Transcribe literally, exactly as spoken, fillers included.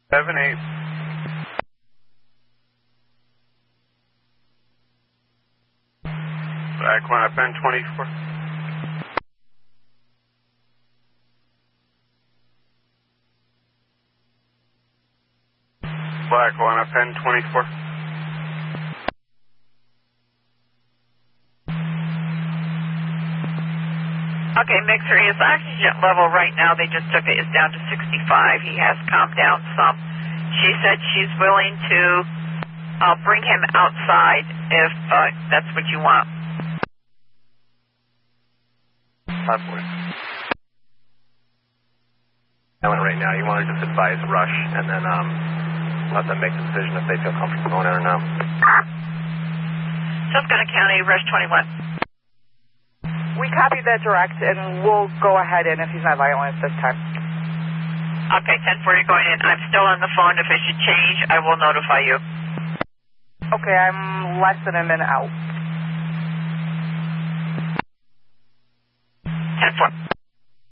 seven eight. Black one up N twenty-four. Black one up N twenty-four. Okay, Mixer, his oxygen level right now, they just took it, is down to sixty-five. He has calmed down some. She said she's willing to uh, bring him outside if uh, that's what you want. five four. Island right now, you want to just advise rush and then um, let them make the decision if they feel comfortable going in or not. Susquehanna County, rush twenty-one. We copied that direct, and we'll go ahead in if he's not violent this time. Okay, ten forty going in. I'm still on the phone. If it should change, I will notify you. Okay, I'm less than a minute out. ten four.